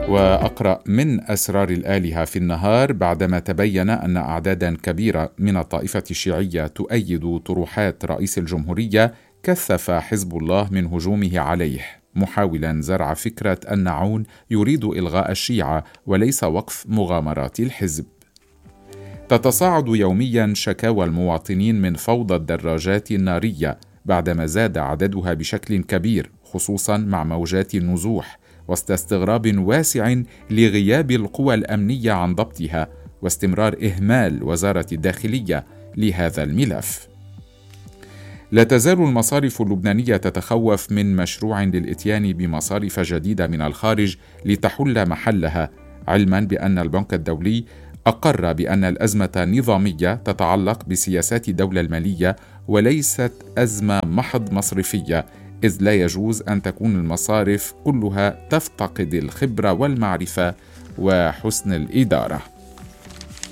وأقرأ من أسرار الآلهة في النهار بعدما تبين أن أعدادا كبيرة من الطائفة الشيعية تؤيد طروحات رئيس الجمهورية، كثف حزب الله من هجومه عليه، محاولا زرع فكرة أن عون يريد إلغاء الشيعة وليس وقف مغامرات الحزب. تتصاعد يوميا شكاوى المواطنين من فوضى الدراجات النارية بعدما زاد عددها بشكل كبير، خصوصا مع موجات النزوح، وسط استغراب واسع لغياب القوى الأمنية عن ضبطها واستمرار إهمال وزارة الداخلية لهذا الملف. لا تزال المصارف اللبنانية تتخوف من مشروع للإتيان بمصارف جديدة من الخارج لتحل محلها، علما بأن البنك الدولي أقر بأن الأزمة نظامية تتعلق بسياسات الدولة المالية وليست أزمة محض مصرفية، إذ لا يجوز أن تكون المصارف كلها تفتقد الخبرة والمعرفة وحسن الإدارة.